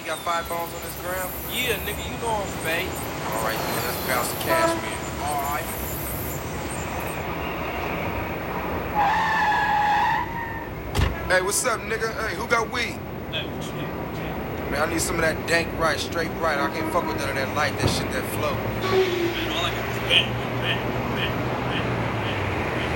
got 5 bones on this gram? Yeah, nigga, you know I'm fake. Alright, man, let's bounce the cash, man. Alright. Hey, what's up, nigga? Hey, who got weed? Hey, what you need? Man, I need some of that dank right, straight right. I can't fuck with none of that light, that shit, that flow. Man, all I got is bang, bang.